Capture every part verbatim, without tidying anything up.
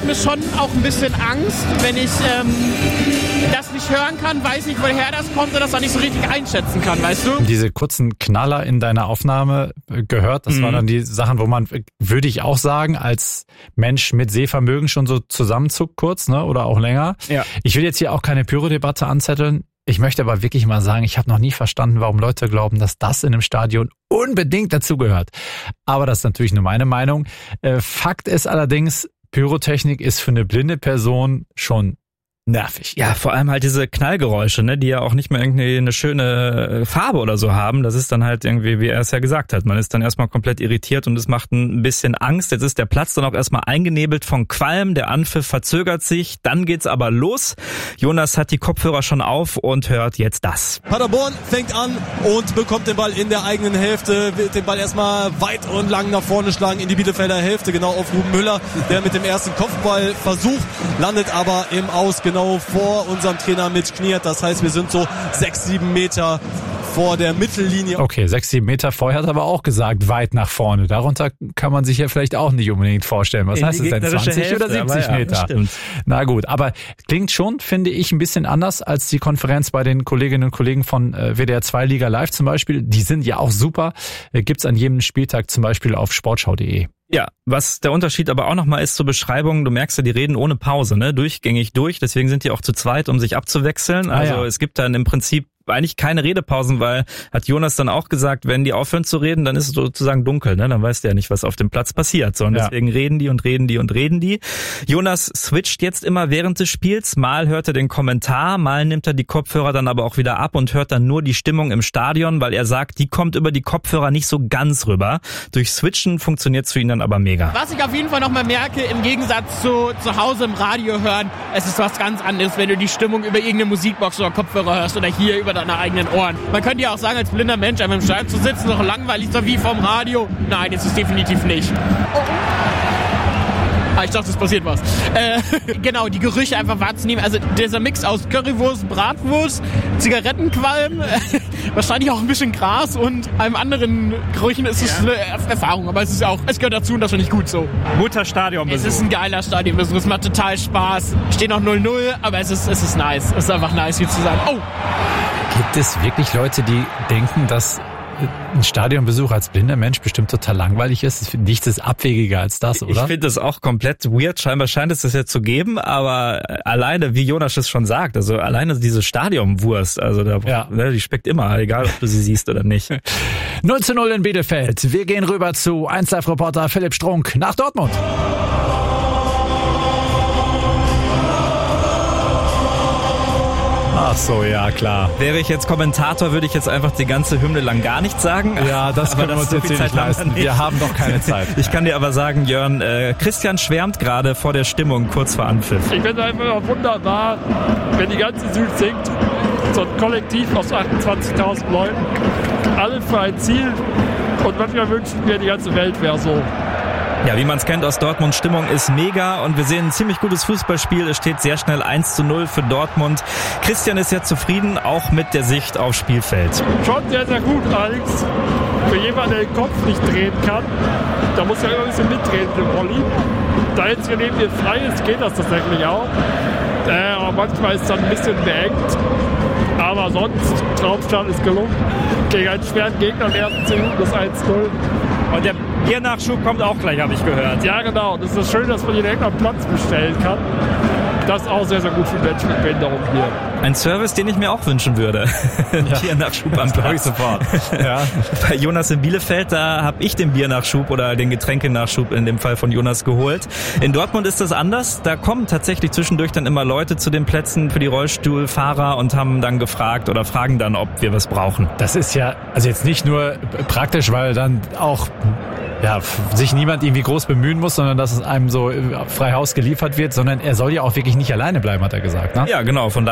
macht mir schon auch ein bisschen Angst, wenn ich ähm, das nicht hören kann, weiß nicht, woher das kommt und das dann nicht so richtig einschätzen kann, weißt du? Diese kurzen Knaller in deiner Aufnahme gehört, das mhm. waren dann die Sachen, wo man, würde ich auch sagen, als Mensch mit Sehvermögen schon so zusammenzuckt kurz, ne, oder auch länger. Ja. Ich will jetzt hier auch keine Pyro-Debatte anzetteln. Ich möchte aber wirklich mal sagen, ich habe noch nie verstanden, warum Leute glauben, dass das in einem Stadion unbedingt dazugehört. Aber das ist natürlich nur meine Meinung. Fakt ist allerdings, Pyrotechnik ist für eine blinde Person schon nervig. Ja, vor allem halt diese Knallgeräusche, ne, die ja auch nicht mehr irgendwie eine schöne Farbe oder so haben. Das ist dann halt irgendwie, wie er es ja gesagt hat, man ist dann erstmal komplett irritiert und es macht ein bisschen Angst. Jetzt ist der Platz dann auch erstmal eingenebelt von Qualm, der Anpfiff verzögert sich, dann geht's aber los. Jonas hat die Kopfhörer schon auf und hört jetzt das. Paderborn fängt an und bekommt den Ball in der eigenen Hälfte, wird den Ball erstmal weit und lang nach vorne schlagen in die Bielefelder Hälfte, genau auf Ruben Müller, der mit dem ersten Kopfballversuch landet aber im Aus, genau vor unserem Trainer Mitch Kniert. Das heißt, wir sind so sechs, sieben Meter vor der Mittellinie. Okay, sechs, sieben Meter vorher hat er aber auch gesagt, weit nach vorne. Darunter kann man sich ja vielleicht auch nicht unbedingt vorstellen. Was in heißt das denn? zwanzig Hälfte, oder siebzig ja, Meter? Stimmt. Na gut, aber klingt schon, finde ich, ein bisschen anders als die Konferenz bei den Kolleginnen und Kollegen von W D R zwei Liga Live zum Beispiel. Die sind ja auch super. Gibt's an jedem Spieltag zum Beispiel auf sportschau punkt de. Ja, was der Unterschied aber auch nochmal ist zur Beschreibung, du merkst ja, die reden ohne Pause, ne, durchgängig durch, deswegen sind die auch zu zweit, um sich abzuwechseln. Also ah, ja. Es gibt dann im Prinzip eigentlich keine Redepausen, weil, hat Jonas dann auch gesagt, wenn die aufhören zu reden, dann ist es sozusagen dunkel, ne? Dann weißt du ja nicht, was auf dem Platz passiert, sondern ja. deswegen reden die und reden die und reden die. Jonas switcht jetzt immer während des Spiels, mal hört er den Kommentar, mal nimmt er die Kopfhörer dann aber auch wieder ab und hört dann nur die Stimmung im Stadion, weil er sagt, die kommt über die Kopfhörer nicht so ganz rüber. Durch Switchen funktioniert es für ihn dann aber mega. Was ich auf jeden Fall nochmal merke, im Gegensatz zu zu Hause im Radio hören, es ist was ganz anderes, wenn du die Stimmung über irgendeine Musikbox oder Kopfhörer hörst oder hier über deine eigenen Ohren. Man könnte ja auch sagen, als blinder Mensch einfach im Stadion zu sitzen, noch langweilig, so wie vom Radio. Nein, ist es definitiv nicht. Oh. Ah, ich dachte, es passiert was. Äh, genau, die Gerüche einfach wahrzunehmen. Also dieser Mix aus Currywurst, Bratwurst, Zigarettenqualm, äh, wahrscheinlich auch ein bisschen Gras und einem anderen Gerüchen ist es ja. eine Erfahrung. Aber es ist auch, es gehört dazu und das finde ich gut so. Guter Stadionbesuch. Es ist ein geiler Stadionbesuch. Es macht total Spaß. Steht noch null null, aber es ist, es ist nice. Es ist einfach nice, hier zu sein. Oh! Gibt es wirklich Leute, die denken, dass ein Stadionbesuch als blinder Mensch bestimmt total langweilig ist? Nichts ist abwegiger als das, oder? Ich finde das auch komplett weird. Scheinbar scheint es das ja zu geben, aber alleine, wie Jonas es schon sagt, also alleine diese Stadionwurst, also da, ja. die schmeckt immer, egal ob du sie siehst oder nicht. null zu null in Bielefeld. Wir gehen rüber zu eins Live-Reporter Philipp Strunk nach Dortmund. Ach so, ja, klar. Wäre ich jetzt Kommentator, würde ich jetzt einfach die ganze Hymne lang gar nichts sagen. Ja, das können wir uns jetzt nicht leisten. Wir haben doch keine Zeit. Ich kann dir aber sagen, Jörn, äh, Christian schwärmt gerade vor der Stimmung kurz vor Anpfiff. Ich finde einfach wunderbar, wenn die ganze Süd singt, so ein Kollektiv aus achtundzwanzigtausend Leuten, alle für ein Ziel und manchmal wünschen wir, die ganze Welt wäre so. Ja, wie man es kennt aus Dortmund, Stimmung ist mega und wir sehen ein ziemlich gutes Fußballspiel. Es steht sehr schnell eins zu null für Dortmund. Christian ist ja zufrieden, auch mit der Sicht aufs Spielfeld. Schon sehr, sehr gut, Alex. Für jemanden, der den Kopf nicht drehen kann, da muss ja immer ein bisschen mitreden im Rolli. Da jetzt hier neben dir frei ist, geht das tatsächlich auch. Äh, aber manchmal ist es dann ein bisschen beengt. Aber sonst, Traumstart ist gelungen. Gegen einen schweren Gegner in den ersten zehn Minuten das eins zu null. Und der Biernachschub kommt auch gleich, habe ich gehört. Ja, genau. Das ist schön, dass man hier direkt am Platz bestellen kann. Das ist auch sehr, sehr gut für Menschen mit Behinderung hier. Ein Service, den ich mir auch wünschen würde. Ja. Biernachschub am Platz. Sofort. Ja. Bei Jonas in Bielefeld, da habe ich den Biernachschub oder den Getränkenachschub in dem Fall von Jonas geholt. In Dortmund ist das anders. Da kommen tatsächlich zwischendurch dann immer Leute zu den Plätzen für die Rollstuhlfahrer und haben dann gefragt oder fragen dann, ob wir was brauchen. Das ist ja also jetzt nicht nur praktisch, weil dann auch ja, sich niemand irgendwie groß bemühen muss, sondern dass es einem so frei Haus geliefert wird, sondern er soll ja auch wirklich nicht alleine bleiben, hat er gesagt. Ne? Ja, genau. Von daher wirklich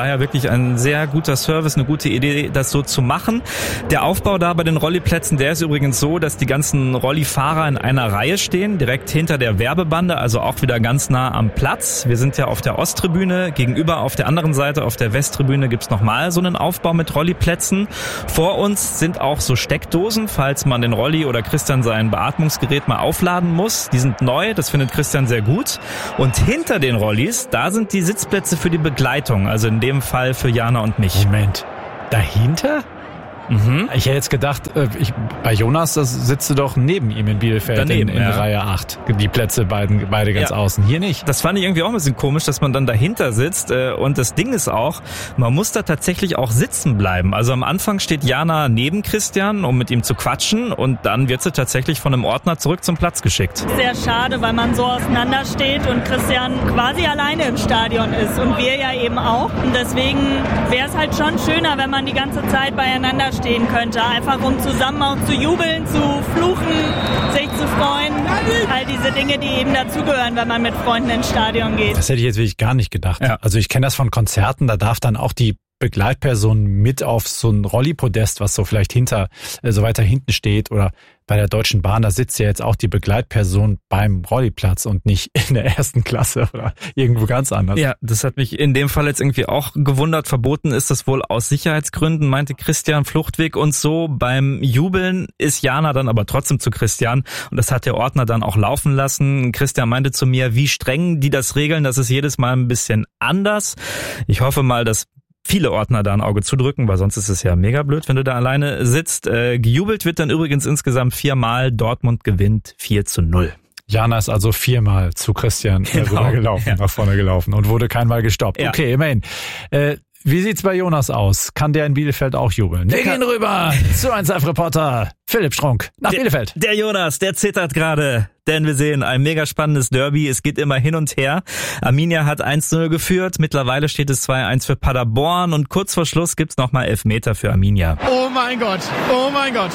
wirklich ein sehr guter Service, eine gute Idee, das so zu machen. Der Aufbau da bei den Rolliplätzen, der ist übrigens so, dass die ganzen Rollifahrer in einer Reihe stehen, direkt hinter der Werbebande, also auch wieder ganz nah am Platz. Wir sind ja auf der Osttribüne, gegenüber auf der anderen Seite, auf der Westtribüne gibt's nochmal so einen Aufbau mit Rolliplätzen. Vor uns sind auch so Steckdosen, falls man den Rolli oder Christian sein Beatmungsgerät mal aufladen muss. Die sind neu, das findet Christian sehr gut. Und hinter den Rollis, da sind die Sitzplätze für die Begleitung, also in dem Fall für Jana und mich. Moment, dahinter? Mhm. Ich hätte jetzt gedacht, ich, bei Jonas, das sitzt du doch neben ihm in Bielefeld Daneben, in, in ja. Reihe acht. Die Plätze beiden, beide ganz ja. außen. Hier nicht. Das fand ich irgendwie auch ein bisschen komisch, dass man dann dahinter sitzt. Und das Ding ist auch, man muss da tatsächlich auch sitzen bleiben. Also am Anfang steht Jana neben Christian, um mit ihm zu quatschen. Und dann wird sie tatsächlich von einem Ordner zurück zum Platz geschickt. Sehr schade, weil man so auseinander steht und Christian quasi alleine im Stadion ist. Und wir ja eben auch. Und deswegen wäre es halt schon schöner, wenn man die ganze Zeit beieinander stehen könnte, einfach um zusammen auch zu jubeln, zu fluchen, sich zu freuen, all diese Dinge, die eben dazugehören, wenn man mit Freunden ins Stadion geht. Das hätte ich jetzt wirklich gar nicht gedacht. Ja. Also ich kenne das von Konzerten, da darf dann auch die Begleitperson mit auf so ein Rolli-Podest, was so vielleicht hinter, äh, so weiter hinten steht, oder bei der Deutschen Bahn, da sitzt ja jetzt auch die Begleitperson beim Rolliplatz und nicht in der ersten Klasse oder irgendwo ganz anders. Ja, das hat mich in dem Fall jetzt irgendwie auch gewundert. Verboten ist das wohl aus Sicherheitsgründen, meinte Christian, Fluchtweg und so. Beim Jubeln ist Jana dann aber trotzdem zu Christian und das hat der Ordner dann auch laufen lassen. Christian meinte zu mir, wie streng die das regeln, das ist jedes Mal ein bisschen anders. Ich hoffe mal, dass viele Ordner da ein Auge zudrücken, weil sonst ist es ja mega blöd, wenn du da alleine sitzt. Äh, gejubelt wird dann übrigens insgesamt viermal. Dortmund gewinnt vier zu null. Jana ist also viermal zu Christian äh, genau. rübergelaufen, ja. nach vorne gelaufen und wurde keinmal gestoppt. Ja. Okay, immerhin. Äh, Wie sieht's bei Jonas aus? Kann der in Bielefeld auch jubeln? Wir gehen rüber zu eins Live-Reporter Philipp Strunk nach der, Bielefeld. Der Jonas, der zittert gerade, denn wir sehen ein mega spannendes Derby. Es geht immer hin und her. Arminia hat eins zu null geführt. Mittlerweile steht es zwei eins für Paderborn und kurz vor Schluss gibt's nochmal Elfmeter für Arminia. Oh mein Gott, oh mein Gott.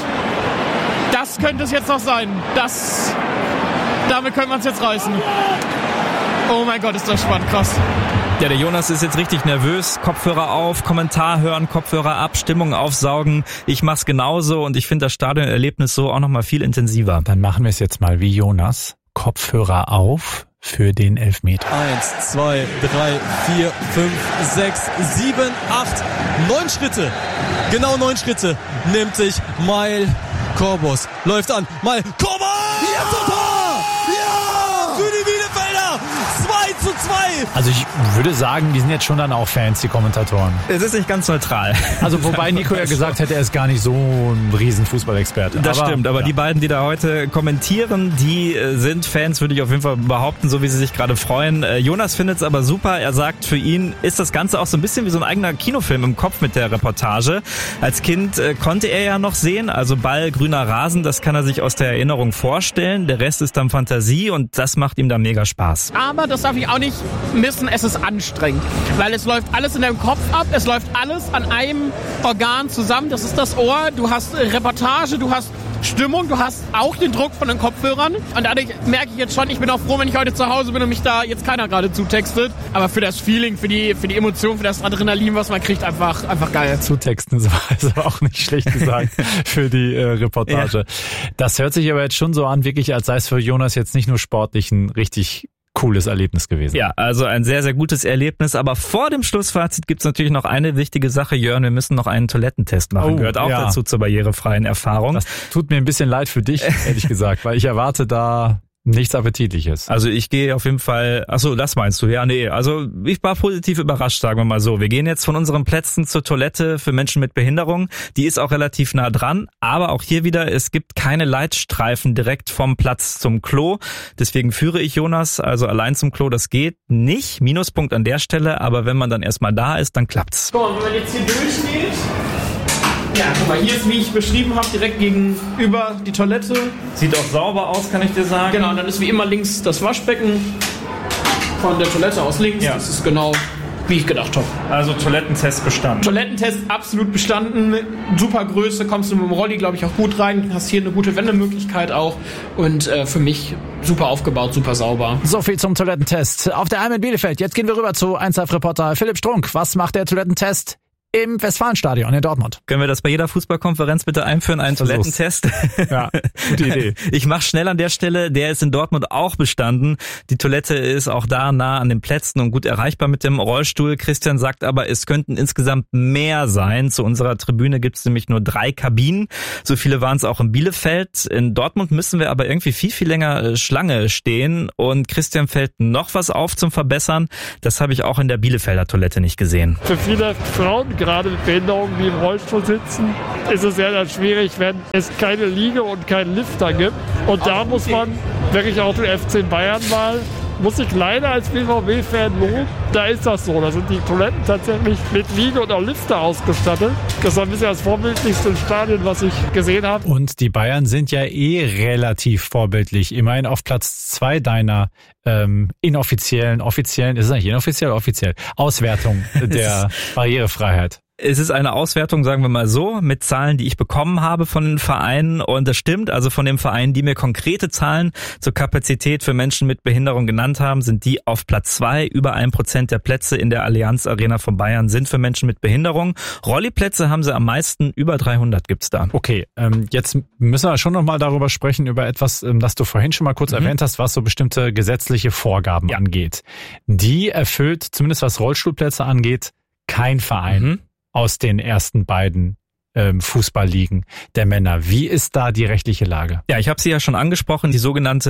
Das könnte es jetzt noch sein. Das, damit könnte man es jetzt reißen. Oh mein Gott, ist das spannend, krass. Ja, der Jonas ist jetzt richtig nervös. Kopfhörer auf, Kommentar hören, Kopfhörer ab, Stimmung aufsaugen. Ich mach's genauso und ich finde das Stadionerlebnis so auch nochmal viel intensiver. Dann machen wir es jetzt mal wie Jonas. Kopfhörer auf für den Elfmeter. Eins, zwei, drei, vier, fünf, sechs, sieben, acht, neun Schritte. Genau neun Schritte nimmt sich Mail Korbos. Läuft an. Mail Korbos! Ja, zum Tor! Ja! Für die Bielefelder! zwei zu zwei! Also ich würde sagen, die sind jetzt schon dann auch Fans, die Kommentatoren. Es ist nicht ganz neutral. Also wobei Nico ja gesagt hätte, er ist gar nicht so ein riesen Fußballexperte. Das aber, stimmt, aber ja. Die beiden, die da heute kommentieren, die sind Fans, würde ich auf jeden Fall behaupten, so wie sie sich gerade freuen. Jonas findet es aber super. Er sagt, für ihn ist das Ganze auch so ein bisschen wie so ein eigener Kinofilm im Kopf mit der Reportage. Als Kind äh, konnte er ja noch sehen, also Ball, grüner Rasen, das kann er sich aus der Erinnerung vorstellen. Der Rest ist dann Fantasie und das macht ihm dann mega Spaß. Aber das darf ich auch nicht missen, es ist anstrengend, weil es läuft alles in deinem Kopf ab, es läuft alles an einem Organ zusammen, das ist das Ohr, du hast Reportage, du hast Stimmung, du hast auch den Druck von den Kopfhörern und dadurch merke ich jetzt schon, ich bin auch froh, wenn ich heute zu Hause bin und mich da jetzt keiner gerade zutextet, aber für das Feeling, für die für die Emotion, für das Adrenalin, was man kriegt, einfach einfach geil. Zutexten ist aber auch nicht schlecht gesagt für die äh, Reportage. Ja. Das hört sich aber jetzt schon so an, wirklich, als sei es für Jonas jetzt nicht nur sportlich ein richtig cooles Erlebnis gewesen. Ja, also ein sehr, sehr gutes Erlebnis. Aber vor dem Schlussfazit gibt's natürlich noch eine wichtige Sache, Jörn. Wir müssen noch einen Toilettentest machen. Oh, gehört auch ja. dazu zur barrierefreien Erfahrung. Das tut mir ein bisschen leid für dich, ehrlich gesagt, weil ich erwarte da nichts Appetitliches. Also ich gehe auf jeden Fall, ach so, das meinst du, ja, nee, also ich war positiv überrascht, sagen wir mal so. Wir gehen jetzt von unseren Plätzen zur Toilette für Menschen mit Behinderung. Die ist auch relativ nah dran, aber auch hier wieder, es gibt keine Leitstreifen direkt vom Platz zum Klo. Deswegen führe ich Jonas, also allein zum Klo, das geht nicht. Minuspunkt an der Stelle, aber wenn man dann erstmal da ist, dann klappt's. So, und wenn man jetzt hier durchgeht, ja, guck mal, hier ist, wie ich beschrieben habe, direkt gegenüber die Toilette. Sieht auch sauber aus, kann ich dir sagen. Genau, und dann ist wie immer links das Waschbecken von der Toilette aus links. Ja. Das ist genau wie ich gedacht habe. Also Toilettentest bestanden. Toilettentest absolut bestanden. Super Größe, kommst du mit dem Rolli, glaube ich, auch gut rein. Hast hier eine gute Wendemöglichkeit auch. Und äh, für mich super aufgebaut, super sauber. So viel zum Toilettentest. Auf der Alm in Bielefeld. Jetzt gehen wir rüber zu eins Live-Reporter Philipp Strunk. Was macht der Toilettentest im Westfalenstadion in Dortmund? Können wir das bei jeder Fußballkonferenz bitte einführen, einen Toilettentest? Ja, gute Idee. Ich mache schnell an der Stelle, der ist in Dortmund auch bestanden. Die Toilette ist auch da nah an den Plätzen und gut erreichbar mit dem Rollstuhl. Christian sagt aber, es könnten insgesamt mehr sein. Zu unserer Tribüne gibt es nämlich nur drei Kabinen. So viele waren es auch in Bielefeld. In Dortmund müssen wir aber irgendwie viel, viel länger Schlange stehen. Und Christian fällt noch was auf zum Verbessern. Das habe ich auch in der Bielefelder Toilette nicht gesehen. Für viele Frauen, gerade mit Behinderungen, die im Rollstuhl sitzen, ist es sehr, sehr schwierig, wenn es keine Liege und keinen Lifter gibt. Und da muss man wirklich auch den F C Bayern mal, muss ich leider als B V B-Fan loben, da ist das so. Da sind die Toiletten tatsächlich mit Liege und auch Lifter ausgestattet. Das war ein bisschen das vorbildlichste Stadion, was ich gesehen habe. Und die Bayern sind ja eh relativ vorbildlich. Immerhin auf Platz zwei deiner ähm, inoffiziellen, offiziellen, ist es eigentlich inoffiziell oder offiziell? Auswertung der Barrierefreiheit. Es ist eine Auswertung, sagen wir mal so, mit Zahlen, die ich bekommen habe von den Vereinen. Und das stimmt, also von den Vereinen, die mir konkrete Zahlen zur Kapazität für Menschen mit Behinderung genannt haben, sind die auf Platz zwei. Über ein Prozent der Plätze in der Allianz Arena von Bayern sind für Menschen mit Behinderung. Rolliplätze haben sie am meisten, über dreihundert gibt's da. Okay, ähm, jetzt müssen wir schon nochmal darüber sprechen, über etwas, ähm, das du vorhin schon mal kurz mhm. erwähnt hast, was so bestimmte gesetzliche Vorgaben ja. angeht. Die erfüllt, zumindest was Rollstuhlplätze angeht, kein Verein. Mhm. aus den ersten beiden ähm, Fußballligen der Männer. Wie ist da die rechtliche Lage? Ja, ich habe sie ja schon angesprochen, die sogenannte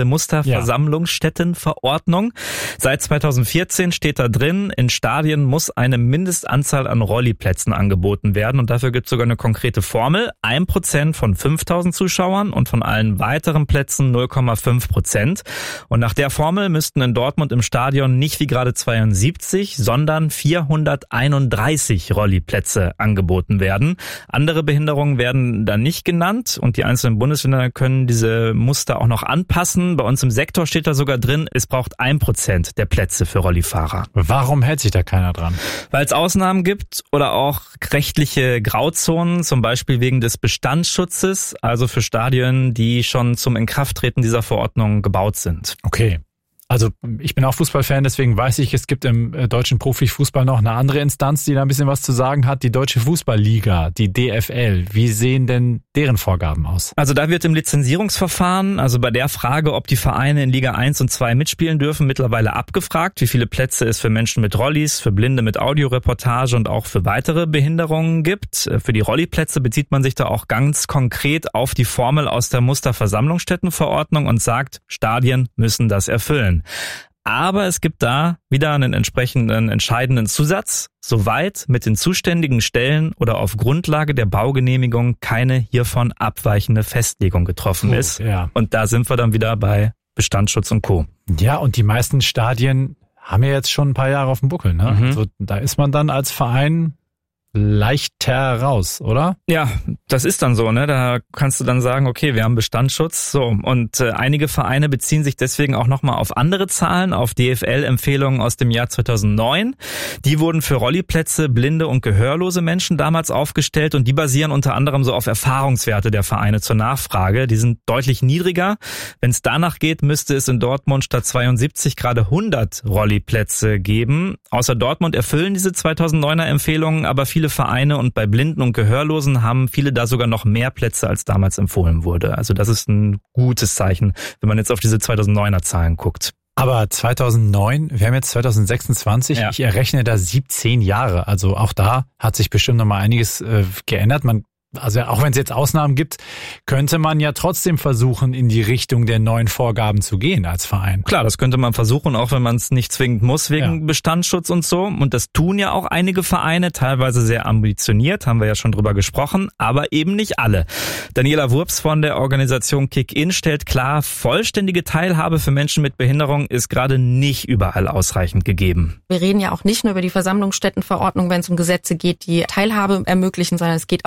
Musterversammlungsstättenverordnung. Seit zweitausendvierzehn steht da drin, in Stadien muss eine Mindestanzahl an Rolliplätzen angeboten werden und dafür gibt es sogar eine konkrete Formel. Ein Prozent von fünftausend Zuschauern und von allen weiteren Plätzen null Komma fünf Prozent. Und nach der Formel müssten in Dortmund im Stadion nicht wie gerade zweiundsiebzig, sondern vierhunderteinunddreißig Rolliplätze angeboten werden. Andere Behinderungen werden da nicht genannt und die einzelnen Bundesländer können diese Muster auch noch anpassen. Bei uns im Sektor steht da sogar drin, es braucht ein Prozent der Plätze für Rollifahrer. Warum hält sich da keiner dran? Weil es Ausnahmen gibt oder auch rechtliche Grauzonen, zum Beispiel wegen des Bestandsschutzes, also für Stadien, die schon zum Inkrafttreten dieser Verordnung gebaut sind. Okay. Also ich bin auch Fußballfan, deswegen weiß ich, es gibt im deutschen Profifußball noch eine andere Instanz, die da ein bisschen was zu sagen hat, die Deutsche Fußballliga, die D F L. Wie sehen denn deren Vorgaben aus? Also da wird im Lizenzierungsverfahren, also bei der Frage, ob die Vereine in Liga eins und zwei mitspielen dürfen, mittlerweile abgefragt, wie viele Plätze es für Menschen mit Rollis, für Blinde mit Audioreportage und auch für weitere Behinderungen gibt. Für die Rolliplätze bezieht man sich da auch ganz konkret auf die Formel aus der Musterversammlungsstättenverordnung und sagt, Stadien müssen das erfüllen. Aber es gibt da wieder einen entsprechenden entscheidenden Zusatz, soweit mit den zuständigen Stellen oder auf Grundlage der Baugenehmigung keine hiervon abweichende Festlegung getroffen oh, ist. Ja. Und da sind wir dann wieder bei Bestandsschutz und Co. Ja, und die meisten Stadien haben ja jetzt schon ein paar Jahre auf dem Buckel. Ne? Mhm. Also da ist man dann als Verein leichter raus, oder? Ja, das ist dann so, ne? Da kannst du dann sagen, okay, wir haben Bestandsschutz, so. Und äh, einige Vereine beziehen sich deswegen auch nochmal auf andere Zahlen, auf D F L-Empfehlungen aus dem Jahr zweitausendneun. Die wurden für Rolliplätze, blinde und gehörlose Menschen damals aufgestellt und die basieren unter anderem so auf Erfahrungswerte der Vereine zur Nachfrage. Die sind deutlich niedriger. Wenn es danach geht, müsste es in Dortmund statt zweiundsiebzig gerade hundert Rolliplätze geben. Außer Dortmund erfüllen diese zweitausenddneuner Empfehlungen aber viele Vereine und bei Blinden und Gehörlosen haben viele da sogar noch mehr Plätze, als damals empfohlen wurde. Also das ist ein gutes Zeichen, wenn man jetzt auf diese zweitausenddneuner Zahlen guckt. Aber zweitausendneun, wir haben jetzt zweitausendsechsundzwanzig, ja. Ich errechne da siebzehn Jahre. Also auch da hat sich bestimmt noch mal einiges äh, geändert. Man Also auch wenn es jetzt Ausnahmen gibt, könnte man ja trotzdem versuchen, in die Richtung der neuen Vorgaben zu gehen als Verein. Klar, das könnte man versuchen, auch wenn man es nicht zwingend muss, wegen ja. Bestandsschutz und so. Und das tun ja auch einige Vereine, teilweise sehr ambitioniert, haben wir ja schon drüber gesprochen, aber eben nicht alle. Daniela Wurps von der Organisation Kick-In stellt klar, vollständige Teilhabe für Menschen mit Behinderung ist gerade nicht überall ausreichend gegeben. Wir reden ja auch nicht nur über die Versammlungsstättenverordnung, wenn es um Gesetze geht, die Teilhabe ermöglichen, sondern es geht auch um Behinderten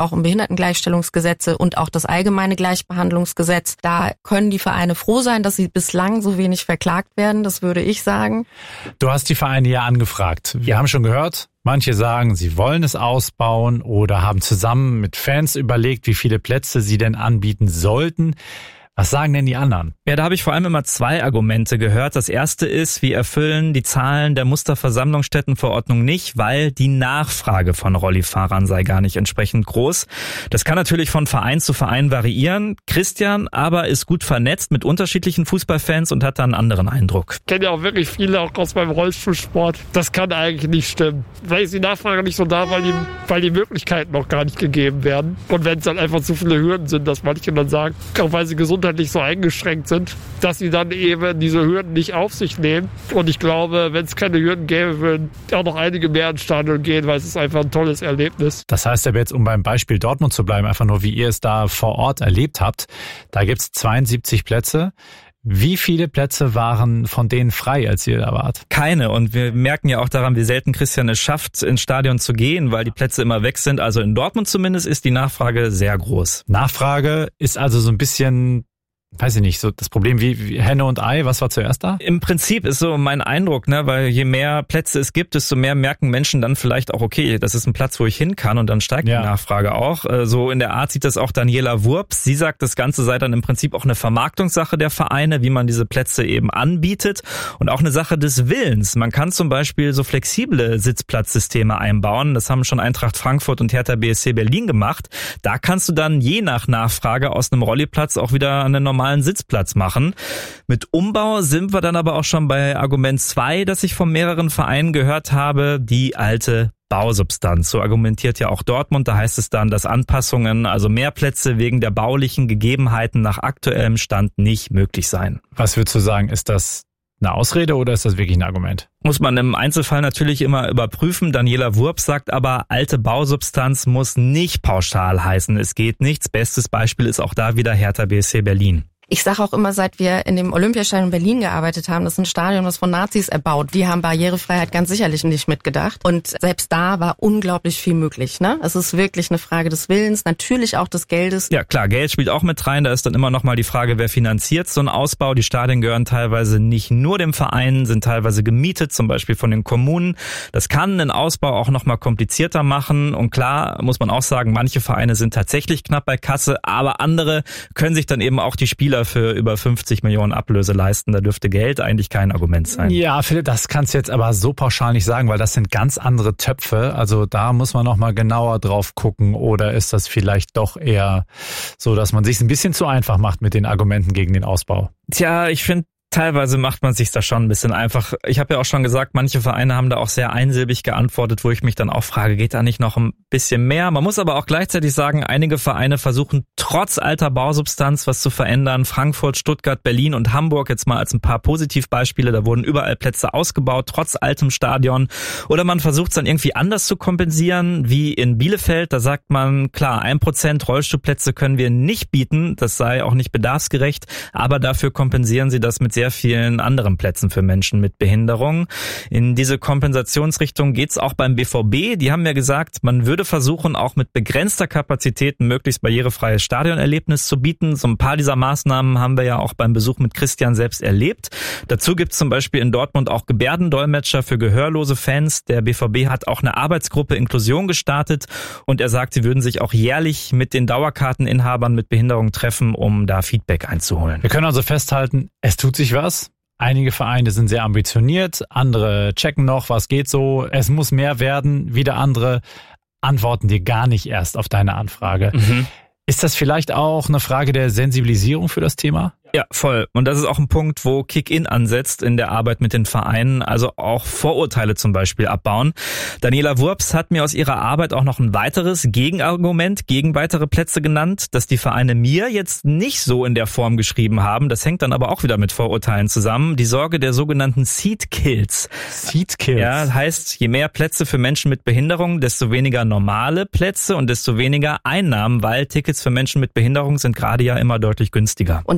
Behindertengleichstellungsgesetze und auch das allgemeine Gleichbehandlungsgesetz. Da können die Vereine froh sein, dass sie bislang so wenig verklagt werden, das würde ich sagen. Du hast die Vereine ja angefragt. Wir haben schon gehört, manche sagen, sie wollen es ausbauen oder haben zusammen mit Fans überlegt, wie viele Plätze sie denn anbieten sollten. Was sagen denn die anderen? Ja, da habe ich vor allem immer zwei Argumente gehört. Das erste ist, wir erfüllen die Zahlen der Musterversammlungsstättenverordnung nicht, weil die Nachfrage von Rollifahrern sei gar nicht entsprechend groß. Das kann natürlich von Verein zu Verein variieren. Christian aber ist gut vernetzt mit unterschiedlichen Fußballfans und hat da einen anderen Eindruck. Ich kenne ja auch wirklich viele auch aus meinem Rollstuhlsport. Das kann eigentlich nicht stimmen. Weil ist die Nachfrage nicht so da, weil die, weil die Möglichkeiten noch gar nicht gegeben werden. Und wenn es dann einfach zu viele Hürden sind, dass manche dann sagen, auch weil sie gesundheitlich so eingeschränkt sind, dass sie dann eben diese Hürden nicht auf sich nehmen. Und ich glaube, wenn es keine Hürden gäbe, würden auch noch einige mehr ins Stadion gehen, weil es ist einfach ein tolles Erlebnis. Das heißt aber jetzt, um beim Beispiel Dortmund zu bleiben, einfach nur, wie ihr es da vor Ort erlebt habt, da gibt es zweiundsiebzig Plätze. Wie viele Plätze waren von denen frei, als ihr da wart? Keine. Und wir merken ja auch daran, wie selten Christian es schafft, ins Stadion zu gehen, weil die Plätze immer weg sind. Also in Dortmund zumindest ist die Nachfrage sehr groß. Nachfrage ist also so ein bisschen, weiß ich nicht, so das Problem wie, wie Henne und Ei, was war zuerst da? Im Prinzip ist so mein Eindruck, ne, weil je mehr Plätze es gibt, desto mehr merken Menschen dann vielleicht auch, okay, das ist ein Platz, wo ich hin kann, und dann steigt ja die Nachfrage auch. So in der Art sieht das auch Daniela Wurps. Sie sagt, das Ganze sei dann im Prinzip auch eine Vermarktungssache der Vereine, wie man diese Plätze eben anbietet, und auch eine Sache des Willens. Man kann zum Beispiel so flexible Sitzplatzsysteme einbauen. Das haben schon Eintracht Frankfurt und Hertha B S C Berlin gemacht. Da kannst du dann je nach Nachfrage aus einem Rolliplatz auch wieder eine normale normalen Sitzplatz machen. Mit Umbau sind wir dann aber auch schon bei Argument zwei, das ich von mehreren Vereinen gehört habe, die alte Bausubstanz. So argumentiert ja auch Dortmund. Da heißt es dann, dass Anpassungen, also mehr Plätze wegen der baulichen Gegebenheiten nach aktuellem Stand nicht möglich seien. Was würdest du sagen, ist das eine Ausrede oder ist das wirklich ein Argument? Muss man im Einzelfall natürlich immer überprüfen. Daniela Wurps sagt aber, alte Bausubstanz muss nicht pauschal heißen. Es geht nichts. Bestes Beispiel ist auch da wieder Hertha B S C Berlin. Ich sage auch immer, seit wir in dem Olympiastadion in Berlin gearbeitet haben, das ist ein Stadion, das von Nazis erbaut. Die haben Barrierefreiheit ganz sicherlich nicht mitgedacht. Und selbst da war unglaublich viel möglich. Ne? Es ist wirklich eine Frage des Willens, natürlich auch des Geldes. Ja klar, Geld spielt auch mit rein. Da ist dann immer noch mal die Frage, wer finanziert so einen Ausbau. Die Stadien gehören teilweise nicht nur dem Verein, sind teilweise gemietet, zum Beispiel von den Kommunen. Das kann einen Ausbau auch noch mal komplizierter machen. Und klar muss man auch sagen, manche Vereine sind tatsächlich knapp bei Kasse, aber andere können sich dann eben auch die Spieler für über fünfzig Millionen Ablöse leisten. Da dürfte Geld eigentlich kein Argument sein. Ja, Philipp, das kannst du jetzt aber so pauschal nicht sagen, weil das sind ganz andere Töpfe. Also da muss man noch mal genauer drauf gucken. Oder ist das vielleicht doch eher so, dass man sich ein bisschen zu einfach macht mit den Argumenten gegen den Ausbau? Tja, ich finde, teilweise macht man sich da schon ein bisschen einfach. Ich habe ja auch schon gesagt, manche Vereine haben da auch sehr einsilbig geantwortet, wo ich mich dann auch frage, geht da nicht noch ein bisschen mehr? Man muss aber auch gleichzeitig sagen, einige Vereine versuchen trotz alter Bausubstanz was zu verändern. Frankfurt, Stuttgart, Berlin und Hamburg jetzt mal als ein paar Positivbeispiele. Da wurden überall Plätze ausgebaut, trotz altem Stadion. Oder man versucht es dann irgendwie anders zu kompensieren, wie in Bielefeld. Da sagt man, klar, ein Prozent Rollstuhlplätze können wir nicht bieten. Das sei auch nicht bedarfsgerecht. Aber dafür kompensieren sie das mit sehr vielen anderen Plätzen für Menschen mit Behinderung. In diese Kompensationsrichtung geht's auch beim B V B. Die haben ja gesagt, man würde versuchen, auch mit begrenzter Kapazität ein möglichst barrierefreies Stadionerlebnis zu bieten. So ein paar dieser Maßnahmen haben wir ja auch beim Besuch mit Christian selbst erlebt. Dazu gibt's zum Beispiel in Dortmund auch Gebärdendolmetscher für gehörlose Fans. Der B V B hat auch eine Arbeitsgruppe Inklusion gestartet und er sagt, sie würden sich auch jährlich mit den Dauerkarteninhabern mit Behinderung treffen, um da Feedback einzuholen. Wir können also festhalten, es tut sich was. Einige Vereine sind sehr ambitioniert, andere checken noch, was geht so. Es muss mehr werden. Wieder andere antworten dir gar nicht erst auf deine Anfrage. Mhm. Ist das vielleicht auch eine Frage der Sensibilisierung für das Thema? Ja, voll. Und das ist auch ein Punkt, wo Kick-In ansetzt in der Arbeit mit den Vereinen, also auch Vorurteile zum Beispiel abbauen. Daniela Wurps hat mir aus ihrer Arbeit auch noch ein weiteres Gegenargument gegen weitere Plätze genannt, dass die Vereine mir jetzt nicht so in der Form geschrieben haben. Das hängt dann aber auch wieder mit Vorurteilen zusammen. Die Sorge der sogenannten Seat Kills. Seat Kills? Ja, heißt, je mehr Plätze für Menschen mit Behinderung, desto weniger normale Plätze und desto weniger Einnahmen, weil Tickets für Menschen mit Behinderung sind gerade ja immer deutlich günstiger. Und damit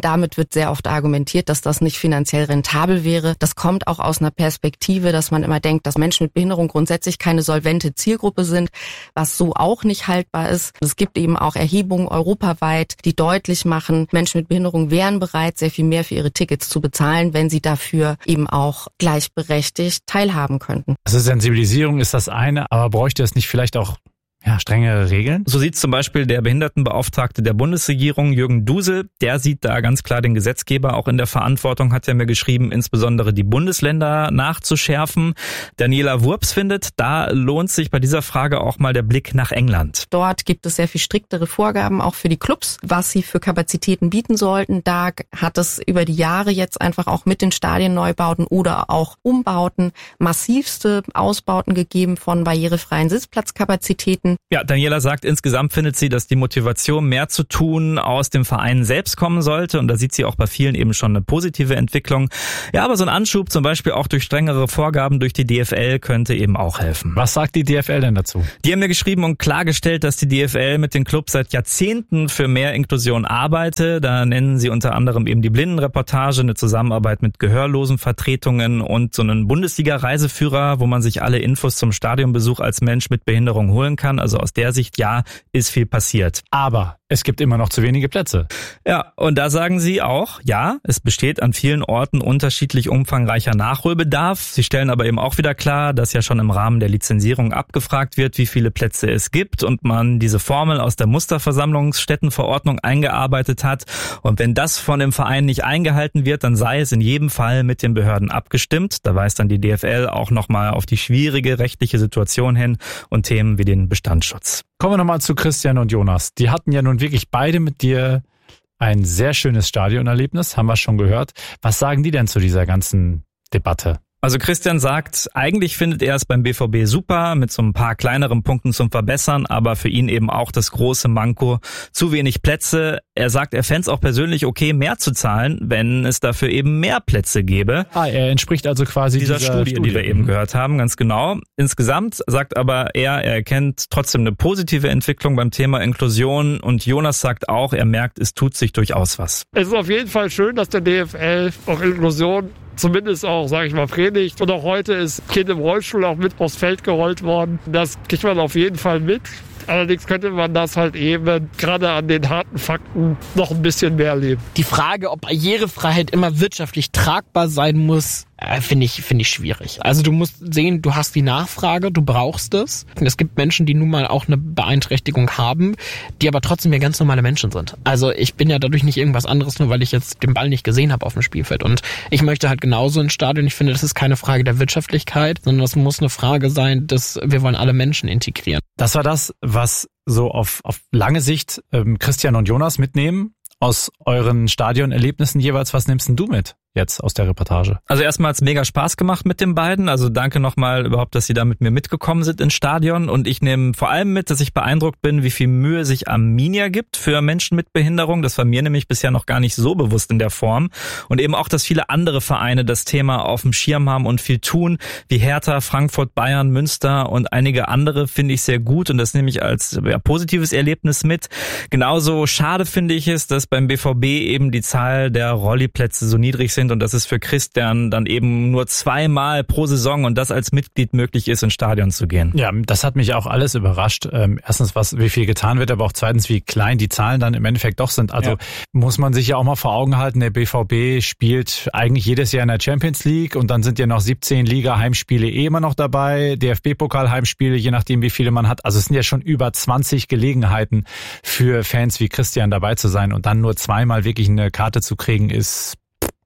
wird sehr oft argumentiert, dass das nicht finanziell rentabel wäre. Das kommt auch aus einer Perspektive, dass man immer denkt, dass Menschen mit Behinderung grundsätzlich keine solvente Zielgruppe sind, was so auch nicht haltbar ist. Es gibt eben auch Erhebungen europaweit, die deutlich machen, Menschen mit Behinderung wären bereit, sehr viel mehr für ihre Tickets zu bezahlen, wenn sie dafür eben auch gleichberechtigt teilhaben könnten. Also Sensibilisierung ist das eine, aber bräuchte es nicht vielleicht auch ja, strengere Regeln? So sieht zum Beispiel der Behindertenbeauftragte der Bundesregierung, Jürgen Dusel, der sieht da ganz klar den Gesetzgeber auch in der Verantwortung, hat er mir geschrieben, insbesondere die Bundesländer nachzuschärfen. Daniela Wurps findet, da lohnt sich bei dieser Frage auch mal der Blick nach England. Dort gibt es sehr viel striktere Vorgaben auch für die Clubs, was sie für Kapazitäten bieten sollten. Da hat es über die Jahre jetzt einfach auch mit den Stadienneubauten oder auch Umbauten massivste Ausbauten gegeben von barrierefreien Sitzplatzkapazitäten. Ja, Daniela sagt, insgesamt findet sie, dass die Motivation, mehr zu tun, aus dem Verein selbst kommen sollte. Und da sieht sie auch bei vielen eben schon eine positive Entwicklung. Ja, aber so ein Anschub, zum Beispiel auch durch strengere Vorgaben durch die D F L, könnte eben auch helfen. Was sagt die D F L denn dazu? Die haben mir geschrieben und klargestellt, dass die D F L mit den Clubs seit Jahrzehnten für mehr Inklusion arbeite. Da nennen sie unter anderem eben die Blindenreportage, eine Zusammenarbeit mit Gehörlosenvertretungen und so einen Bundesliga-Reiseführer, wo man sich alle Infos zum Stadionbesuch als Mensch mit Behinderung holen kann. Also aus der Sicht, ja, ist viel passiert. Aber es gibt immer noch zu wenige Plätze. Ja, und da sagen sie auch, ja, es besteht an vielen Orten unterschiedlich umfangreicher Nachholbedarf. Sie stellen aber eben auch wieder klar, dass ja schon im Rahmen der Lizenzierung abgefragt wird, wie viele Plätze es gibt und man diese Formel aus der Musterversammlungsstättenverordnung eingearbeitet hat. Und wenn das von dem Verein nicht eingehalten wird, dann sei es in jedem Fall mit den Behörden abgestimmt. Da weist dann die D F L auch nochmal auf die schwierige rechtliche Situation hin und Themen wie den Bestandsschutz. Kommen wir nochmal zu Christian und Jonas. Die hatten ja nun wirklich beide mit dir ein sehr schönes Stadionerlebnis, haben wir schon gehört. Was sagen die denn zu dieser ganzen Debatte? Also Christian sagt, eigentlich findet er es beim B V B super, mit so ein paar kleineren Punkten zum Verbessern, aber für ihn eben auch das große Manko, zu wenig Plätze. Er sagt, er fände es auch persönlich okay, mehr zu zahlen, wenn es dafür eben mehr Plätze gäbe. Ah, er entspricht also quasi dieser, dieser Studie, Studie, die wir eben gehört haben, ganz genau. Insgesamt sagt aber er, er erkennt trotzdem eine positive Entwicklung beim Thema Inklusion und Jonas sagt auch, er merkt, es tut sich durchaus was. Es ist auf jeden Fall schön, dass der D F L auch Inklusion zumindest auch, sage ich mal, predigt. Und auch heute ist Kind im Rollstuhl auch mit aufs Feld gerollt worden. Das kriegt man auf jeden Fall mit. Allerdings könnte man das halt eben gerade an den harten Fakten noch ein bisschen mehr leben. Die Frage, ob Barrierefreiheit immer wirtschaftlich tragbar sein muss, äh, finde ich, finde ich schwierig. Also du musst sehen, du hast die Nachfrage, du brauchst es. Es gibt Menschen, die nun mal auch eine Beeinträchtigung haben, die aber trotzdem ja ganz normale Menschen sind. Also ich bin ja dadurch nicht irgendwas anderes, nur weil ich jetzt den Ball nicht gesehen habe auf dem Spielfeld. Und ich möchte halt genauso ins Stadion. Ich finde, das ist keine Frage der Wirtschaftlichkeit, sondern das muss eine Frage sein, dass wir wollen alle Menschen integrieren. Das war das, was so auf, auf lange Sicht ähm, Christian und Jonas mitnehmen aus euren Stadionerlebnissen jeweils. Was nimmst denn du mit jetzt aus der Reportage? Also erstmal hat's mega Spaß gemacht mit den beiden. Also danke nochmal überhaupt, dass sie da mit mir mitgekommen sind ins Stadion. Und ich nehme vor allem mit, dass ich beeindruckt bin, wie viel Mühe sich Arminia gibt für Menschen mit Behinderung. Das war mir nämlich bisher noch gar nicht so bewusst in der Form. Und eben auch, dass viele andere Vereine das Thema auf dem Schirm haben und viel tun, wie Hertha, Frankfurt, Bayern, Münster und einige andere, finde ich sehr gut. Und das nehme ich als ja, positives Erlebnis mit. Genauso schade finde ich es, dass beim B V B eben die Zahl der Rolliplätze so niedrig sind und dass es für Christian dann eben nur zweimal pro Saison und das als Mitglied möglich ist, ins Stadion zu gehen. Ja, das hat mich auch alles überrascht. Ähm, erstens, was wie viel getan wird, aber auch zweitens, wie klein die Zahlen dann im Endeffekt doch sind. Also ja. Muss man sich ja auch mal vor Augen halten, der B V B spielt eigentlich jedes Jahr in der Champions League und dann sind ja noch siebzehn Liga-Heimspiele eh immer noch dabei, D F B-Pokal-Heimspiele, je nachdem wie viele man hat. Also es sind ja schon über zwanzig Gelegenheiten für Fans wie Christian dabei zu sein und dann nur zweimal wirklich eine Karte zu kriegen, ist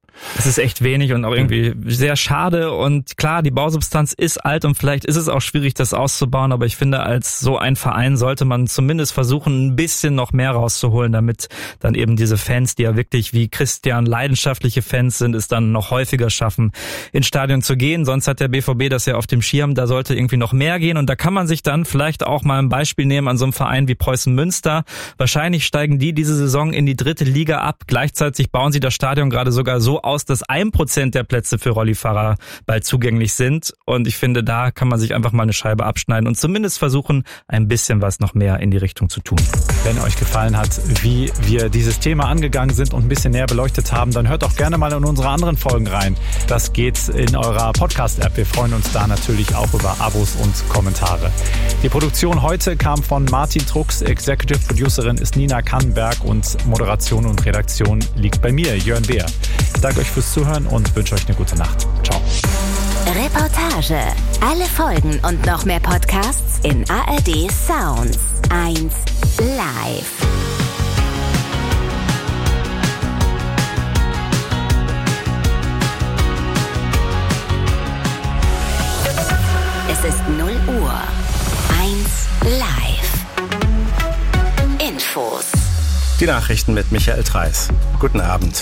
Es ist echt wenig und auch irgendwie sehr schade und klar, die Bausubstanz ist alt und vielleicht ist es auch schwierig, das auszubauen, aber ich finde, als so ein Verein sollte man zumindest versuchen, ein bisschen noch mehr rauszuholen, damit dann eben diese Fans, die ja wirklich wie Christian leidenschaftliche Fans sind, es dann noch häufiger schaffen, ins Stadion zu gehen. Sonst hat der B V B das ja auf dem Schirm, da sollte irgendwie noch mehr gehen und da kann man sich dann vielleicht auch mal ein Beispiel nehmen an so einem Verein wie Preußen Münster. Wahrscheinlich steigen die diese Saison in die dritte Liga ab, gleichzeitig bauen sie das Stadion gerade sogar so aus, dass ein Prozent der Plätze für Rollifahrer bald zugänglich sind. Und ich finde, da kann man sich einfach mal eine Scheibe abschneiden und zumindest versuchen, ein bisschen was noch mehr in die Richtung zu tun. Wenn euch gefallen hat, wie wir dieses Thema angegangen sind und ein bisschen näher beleuchtet haben, dann hört doch gerne mal in unsere anderen Folgen rein. Das geht in eurer Podcast-App. Wir freuen uns da natürlich auch über Abos und Kommentare. Die Produktion heute kam von Martin Trux, Executive Producerin ist Nina Kannenberg und Moderation und Redaktion liegt bei mir, Jörn Beer. Ich danke euch fürs Zuhören und wünsche euch eine gute Nacht. Ciao. Reportage. Alle Folgen und noch mehr Podcasts in A R D Sounds. eins Live. Es ist null Uhr. eins Live. Infos. Die Nachrichten mit Michael Treis. Guten Abend.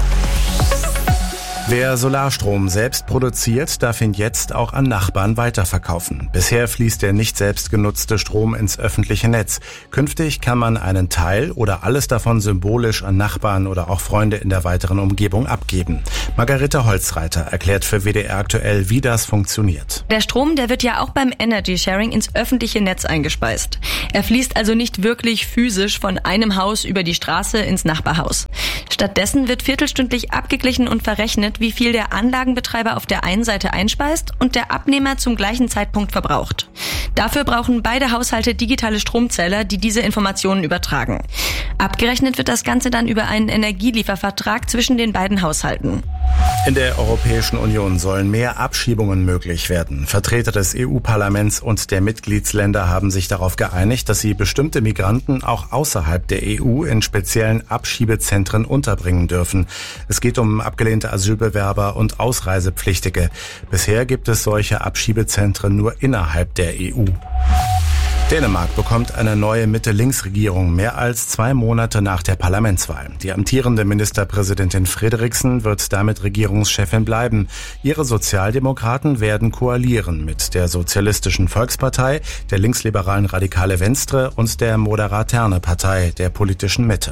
Wer Solarstrom selbst produziert, darf ihn jetzt auch an Nachbarn weiterverkaufen. Bisher fließt der nicht selbst genutzte Strom ins öffentliche Netz. Künftig kann man einen Teil oder alles davon symbolisch an Nachbarn oder auch Freunde in der weiteren Umgebung abgeben. Margarete Holzreiter erklärt für W D R aktuell, wie das funktioniert. Der Strom, der wird ja auch beim Energy Sharing ins öffentliche Netz eingespeist. Er fließt also nicht wirklich physisch von einem Haus über die Straße ins Nachbarhaus. Stattdessen wird viertelstündlich abgeglichen und verrechnet, wie viel der Anlagenbetreiber auf der einen Seite einspeist und der Abnehmer zum gleichen Zeitpunkt verbraucht. Dafür brauchen beide Haushalte digitale Stromzähler, die diese Informationen übertragen. Abgerechnet wird das Ganze dann über einen Energieliefervertrag zwischen den beiden Haushalten. In der Europäischen Union sollen mehr Abschiebungen möglich werden. Vertreter des E U-Parlaments und der Mitgliedsländer haben sich darauf geeinigt, dass sie bestimmte Migranten auch außerhalb der E U in speziellen Abschiebezentren unterbringen dürfen. Es geht um abgelehnte Asylbewerber und Ausreisepflichtige. Bisher gibt es solche Abschiebezentren nur innerhalb der E U. Dänemark bekommt eine neue Mitte-Links-Regierung mehr als zwei Monate nach der Parlamentswahl. Die amtierende Ministerpräsidentin Frederiksen wird damit Regierungschefin bleiben. Ihre Sozialdemokraten werden koalieren mit der Sozialistischen Volkspartei, der linksliberalen Radikale Venstre und der Moderaterne Partei der politischen Mitte.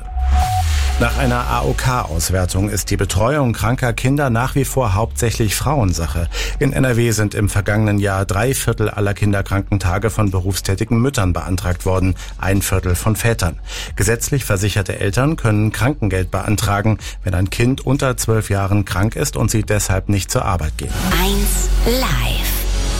Nach einer A O K-Auswertung ist die Betreuung kranker Kinder nach wie vor hauptsächlich Frauensache. In N R W sind im vergangenen Jahr drei Viertel aller Kinderkrankentage von berufstätigen Müttern beantragt worden, ein Viertel von Vätern. Gesetzlich versicherte Eltern können Krankengeld beantragen, wenn ein Kind unter zwölf Jahren krank ist und sie deshalb nicht zur Arbeit gehen. eins Live.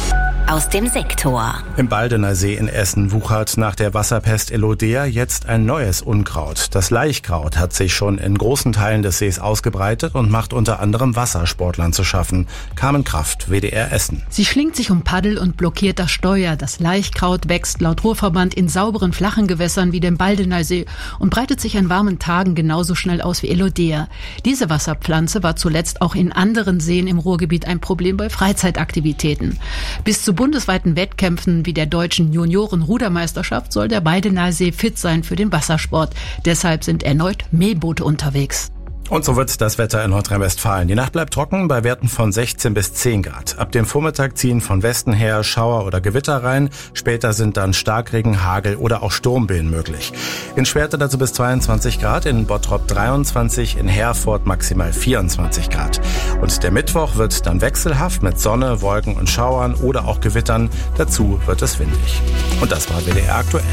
Aus dem Sektor. Im Baldener See in Essen wuchert nach der Wasserpest Elodea jetzt ein neues Unkraut. Das Laichkraut hat sich schon in großen Teilen des Sees ausgebreitet und macht unter anderem Wassersportlern zu schaffen. Carmen Kraft, W D R Essen. Sie schlingt sich um Paddel und blockiert das Steuer. Das Laichkraut wächst laut Ruhrverband in sauberen, flachen Gewässern wie dem Baldener See und breitet sich an warmen Tagen genauso schnell aus wie Elodea. Diese Wasserpflanze war zuletzt auch in anderen Seen im Ruhrgebiet ein Problem bei Freizeitaktivitäten. Bis zu bundesweiten Wettkämpfen wie der deutschen Junioren-Rudermeisterschaft soll der Baldener See fit sein für den Wassersport. Deshalb sind erneut Mähboote unterwegs. Und so wird das Wetter in Nordrhein-Westfalen. Die Nacht bleibt trocken bei Werten von sechzehn bis zehn Grad. Ab dem Vormittag ziehen von Westen her Schauer oder Gewitter rein. Später sind dann Starkregen, Hagel oder auch Sturmbillen möglich. In Schwerte dazu bis zweiundzwanzig Grad, in Bottrop dreiundzwanzig, in Herford maximal vierundzwanzig Grad. Und der Mittwoch wird dann wechselhaft mit Sonne, Wolken und Schauern oder auch Gewittern. Dazu wird es windig. Und das war W D R aktuell.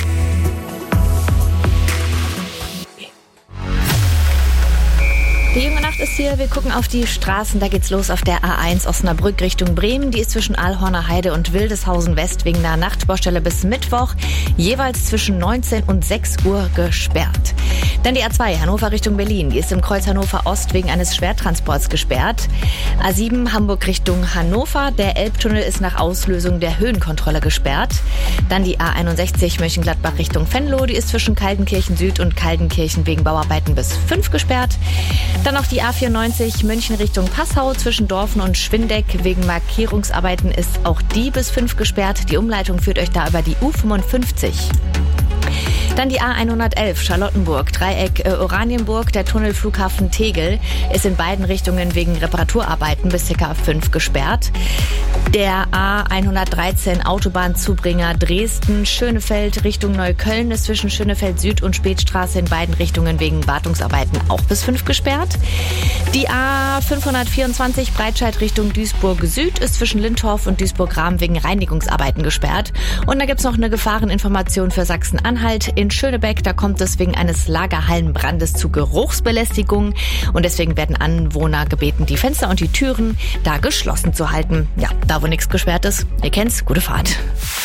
Die junge Nacht ist hier, wir gucken auf die Straßen, da geht's los auf der A eins Osnabrück Richtung Bremen. Die ist zwischen Alhorner Heide und Wildeshausen West wegen einer Nachtbaustelle bis Mittwoch jeweils zwischen neunzehn und sechs Uhr gesperrt. Dann die A zwei Hannover Richtung Berlin, die ist im Kreuz Hannover Ost wegen eines Schwertransports gesperrt. A sieben Hamburg Richtung Hannover, der Elbtunnel ist nach Auslösung der Höhenkontrolle gesperrt. Dann die A einundsechzig Mönchengladbach Richtung Venlo, die ist zwischen Kaltenkirchen Süd und Kaltenkirchen wegen Bauarbeiten bis fünf gesperrt. Dann noch die A vierundneunzig München Richtung Passau zwischen Dorfen und Schwindeck. Wegen Markierungsarbeiten ist auch die bis fünf gesperrt. Die Umleitung führt euch da über die U fünfundfünfzig. Dann die A hundertelf Charlottenburg, Dreieck äh, Oranienburg, der Tunnel Flughafen Tegel ist in beiden Richtungen wegen Reparaturarbeiten bis ca. fünf gesperrt. Der A hundertdreizehn Autobahnzubringer Dresden, Schönefeld Richtung Neukölln ist zwischen Schönefeld Süd und Spätstraße in beiden Richtungen wegen Wartungsarbeiten auch bis fünf gesperrt. Die A fünfhundertvierundzwanzig Breitscheid Richtung Duisburg Süd ist zwischen Lindorf und Duisburg-Rahm wegen Reinigungsarbeiten gesperrt. Und da gibt's noch eine Gefahreninformation für Sachsen-Anhalt. In Schönebeck, da kommt es wegen eines Lagerhallenbrandes zu Geruchsbelästigung. Und deswegen werden Anwohner gebeten, die Fenster und die Türen da geschlossen zu halten. Ja, da wo nichts gesperrt ist. Ihr kennt's, gute Fahrt.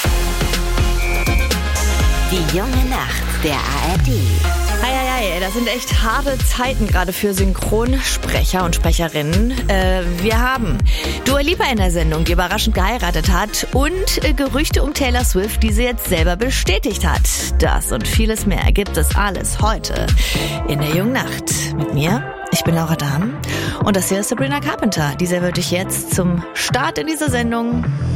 Die junge Nacht der A R D. Eieiei, das sind echt harte Zeiten gerade für Synchronsprecher und Sprecherinnen. Äh, wir haben Dua Lipa in der Sendung, die überraschend geheiratet hat, und äh, Gerüchte um Taylor Swift, die sie jetzt selber bestätigt hat. Das und vieles mehr gibt es alles heute in der jungen Nacht. Mit mir, ich bin Laura Dahm, und das hier ist Sabrina Carpenter. Die serviert dich jetzt zum Start in diese Sendung